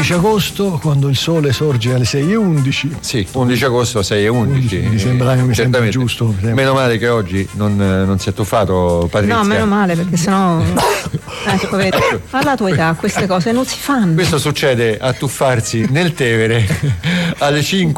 11 agosto, quando il sole sorge alle 6:11. Sì, 11 agosto 6:11. Mi sembra giusto. Meno male che oggi non si è tuffato, Patrizia. No, meno male, perché sennò ecco, vedi, alla tua età queste cose non si fanno. Questo succede a tuffarsi nel Tevere alle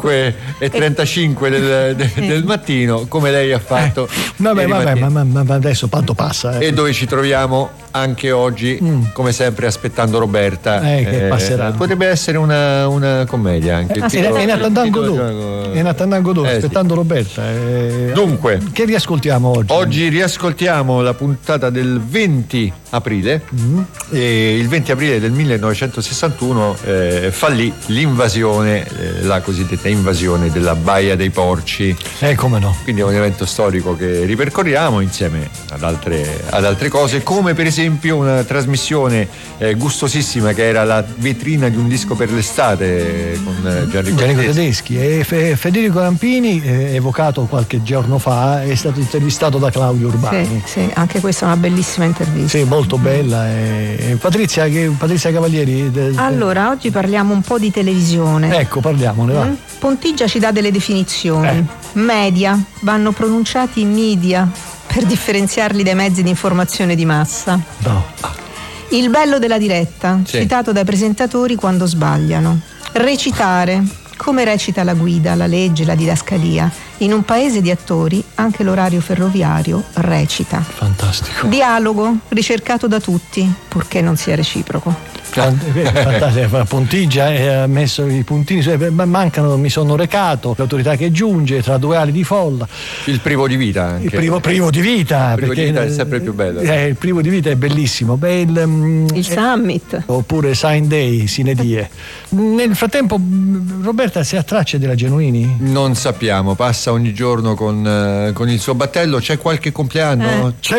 5:35 del mattino, come lei ha fatto. Vabbè, ma adesso tanto passa. E dove ci troviamo anche oggi, come sempre, aspettando Roberta. Che passerà. Potrebbe essere una commedia anche. È Nathan Godot, aspettando Roberta. Dunque, che riascoltiamo oggi? Oggi riascoltiamo la puntata del 20 aprile. E il 20 aprile del 1961 fallì l'invasione, la cosiddetta invasione della Baia dei Porci. Come no. Quindi è un evento storico che ripercorriamo insieme ad altre cose, come per esempio una trasmissione gustosissima che era la vetrina di un disco per l'estate con Gianrico Tedeschi. E Federico Rampini, evocato qualche giorno fa, è stato intervistato da Claudio Urbani. Sì, anche questa è una bellissima intervista. Sì, molto bella. Patrizia Cavalieri. Allora, oggi parliamo un po' di televisione. Ecco, parliamone, va. Pontigia ci dà delle definizioni. Media, vanno pronunciati media per differenziarli dai mezzi di informazione di massa. No. Il bello della diretta, citato dai presentatori quando sbagliano. Recitare, come recita la guida, la legge, la didascalia. In un paese di attori anche l'orario ferroviario recita. Fantastico. Dialogo, ricercato da tutti, purché non sia reciproco. Fantastico. Pontigia ha messo i puntini, mancano, mi sono recato, l'autorità che giunge tra due ali di folla. Il privo di vita anche. Il privo di vita, il privo di vita è sempre più bello. Il privo di vita è bellissimo. Il Summit. Oppure Sign Day, Sine Die. Nel frattempo Roberta si ha tracce della Genuini? Non sappiamo, passa ogni giorno con il suo battello. C'è qualche compleanno?